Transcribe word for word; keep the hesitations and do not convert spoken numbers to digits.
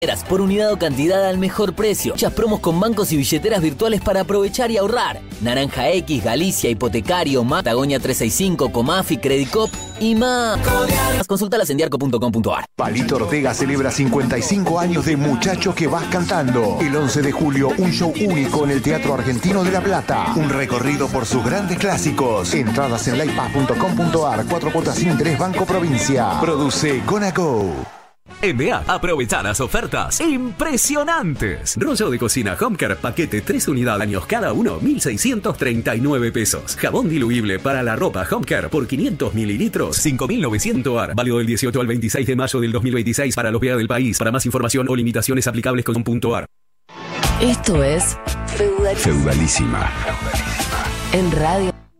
Por unidad o cantidad al mejor precio. Muchas promos con bancos y billeteras virtuales para aprovechar y ahorrar. Naranja X, Galicia, Hipotecario, Patagonia trescientos sesenta y cinco, Comafi, Credicop y más. Consultalas en diarco punto com punto ar. Palito Ortega celebra cincuenta y cinco años de Muchacho que vas cantando. El once de julio, un show único en el Teatro Argentino de La Plata. Un recorrido por sus grandes clásicos. Entradas en livepass punto com punto ar. Cuatro cuotas sin interés, Banco Provincia. Produce Gonago. M A, aprovecha las ofertas impresionantes. Rollo de cocina Homecare, paquete tres unidades años cada uno, mil seiscientos treinta y nueve pesos. Jabón diluible para la ropa Homecare por quinientos mililitros, cinco mil novecientos ar. Válido del dieciocho al veintiséis de mayo del dos mil veintiséis para los V A del país. Para más información o limitaciones aplicables con punto ar. Esto es Feudalísima. Feudalísima. En radio.